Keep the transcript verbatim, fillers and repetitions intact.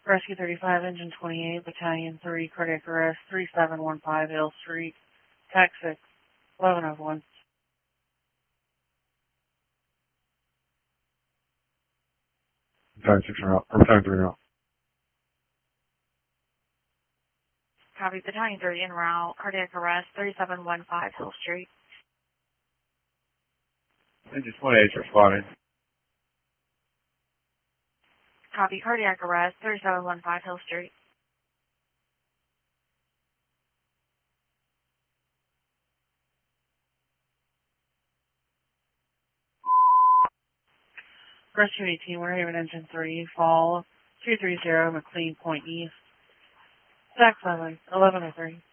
Rescue thirty-five, Engine twenty-eight, Battalion three, cardiac arrest, three seven one five L Street, tax six, eleven oh one. Battalion six are out, or Battalion three are out. Copy, Battalion three en route, cardiac arrest, three seven one five Hill Street. Engine twenty-eight are spotted. Copy, cardiac arrest, three seven one five Hill Street. Rescue eighteen, Warhaven Engine three, fall two three zero McLean Point East. Stack seven, eleven oh three.